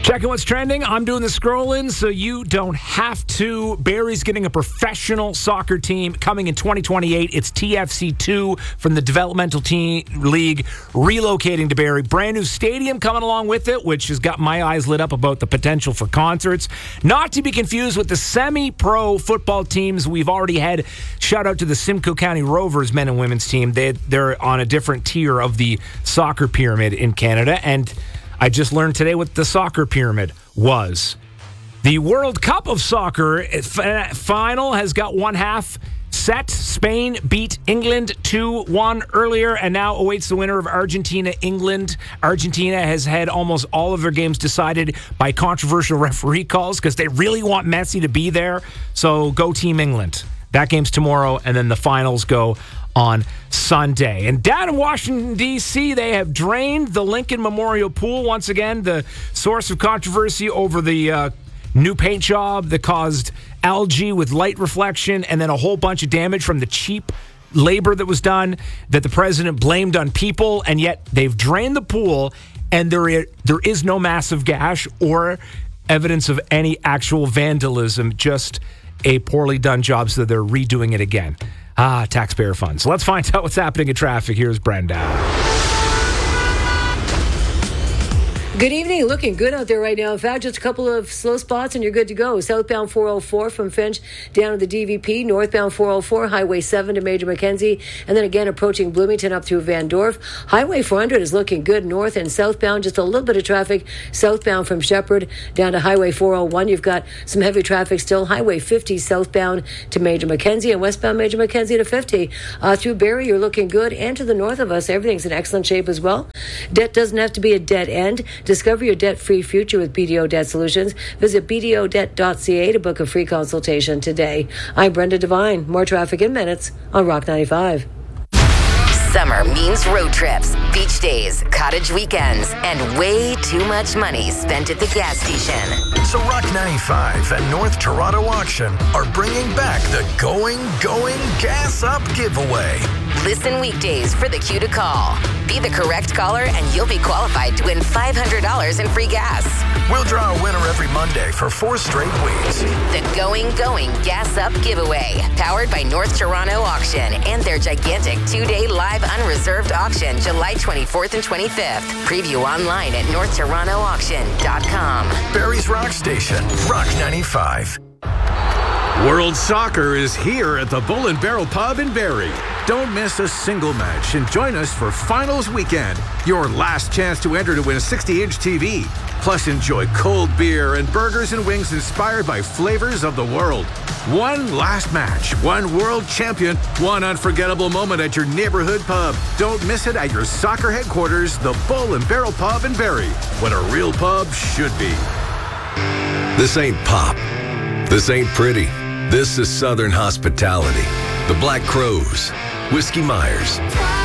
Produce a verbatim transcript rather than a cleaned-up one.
Checking what's trending. I'm doing the scrolling so you don't have to. Barrie's getting a professional soccer team coming in twenty twenty-eight. It's T F C two from the Developmental Team League relocating to Barrie. Brand new stadium coming along with it, which has got my eyes lit up about the potential for concerts. Not to be confused with the semi-pro football teams we've already had. Shout out to the Simcoe County Rovers men and women's team. They, they're on a different tier of the soccer pyramid in Canada, and I just learned today what the soccer pyramid was. The World Cup of Soccer final has got one half set. Spain beat England two one earlier and now awaits the winner of Argentina-England. Argentina has had almost all of their games decided by controversial referee calls because they really want Messi to be there. So go Team England. That game's tomorrow, and then the finals go on Sunday. And down in Washington, D C, they have drained the Lincoln Memorial Pool. Once again, the source of controversy over the uh, new paint job that caused algae with light reflection and then a whole bunch of damage from the cheap labor that was done that the president blamed on people. And yet they've drained the pool, and there is, there is no massive gash or evidence of any actual vandalism, just a poorly done job, so they're redoing it again. Ah, taxpayer funds. So let's find out what's happening in traffic. Here's Brenda. Good evening. Looking good out there right now. In fact, just a couple of slow spots and you're good to go. Southbound four oh four from Finch down to the D V P. Northbound four oh four, Highway seven to Major Mackenzie. And then again approaching Bloomington up through Van Dorf. Highway four hundred is looking good north and southbound. Just a little bit of traffic southbound from Shepherd down to Highway four oh one. You've got some heavy traffic still. Highway fifty southbound to Major Mackenzie and westbound Major Mackenzie to fifty. Uh, through Barrie, you're looking good. And to the north of us, everything's in excellent shape as well. Debt doesn't have to be a dead end. Discover your debt-free future with B D O Debt Solutions. Visit b d o debt dot c a to book a free consultation today. I'm Brenda Devine. More traffic in minutes on Rock ninety-five. Summer means road trips, beach days, cottage weekends, and way too much money spent at the gas station. So Rock ninety-five and North Toronto Auction are bringing back the Going, Going Gas Up giveaway. Listen weekdays for the cue to call. Be the correct caller and you'll be qualified to win five hundred dollars in free gas. We'll draw a winner every Monday for four straight weeks. The Going, Going Gas Up giveaway, powered by North Toronto Auction and their gigantic two-day live unreserved auction July twenty-fourth and twenty-fifth. Preview online at north toronto auction dot com. Barrie's Rock Station, Rock ninety-five. World Soccer is here at the Bull and Barrel Pub in Barrie. Don't miss a single match and join us for Finals Weekend, your last chance to enter to win a sixty inch T V. Plus, enjoy cold beer and burgers and wings inspired by flavors of the world. One last match, one world champion, one unforgettable moment at your neighborhood pub. Don't miss it at your soccer headquarters, the Bull and Barrel Pub in Barrie, what a real pub should be. This ain't pop. This ain't pretty. This is Southern hospitality. The Black Crows, Whiskey Myers,